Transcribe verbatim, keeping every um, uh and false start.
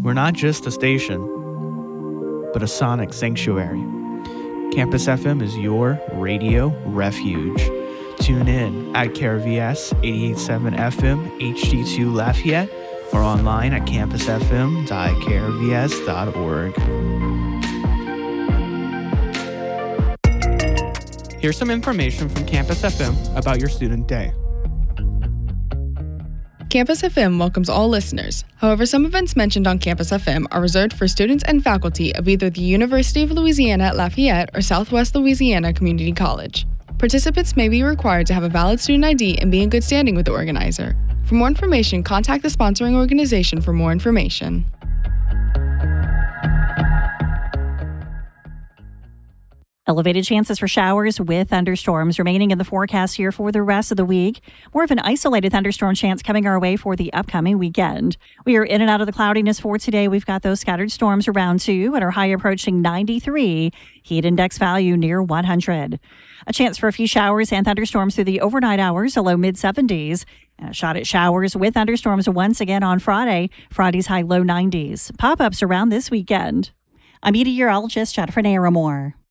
We're not just a station, but a sonic sanctuary. Campus F M is your radio refuge. Tune in at K R V S eighty-eight point seven F M H D two Lafayette or online at campus f m dot k r v s dot org. Here's some information from Campus F M about your student day. Campus F M welcomes all listeners. However, some events mentioned on Campus F M are reserved for students and faculty of either the University of Louisiana at Lafayette or Southwest Louisiana Community College. Participants may be required to have a valid student I D and be in good standing with the organizer. For more information, contact the sponsoring organization for more information. Elevated chances for showers with thunderstorms remaining in the forecast here for the rest of the week. More of an isolated thunderstorm chance coming our way for the upcoming weekend. We are in and out of the cloudiness for today. We've got those scattered storms around too and our high approaching ninety-three. Heat index value near one hundred. A chance for a few showers and thunderstorms through the overnight hours, a low mid seventies. And a shot at showers with thunderstorms once again on Friday. Friday's high low nineties. Pop-ups around this weekend. I'm meteorologist Jennifer Naramore.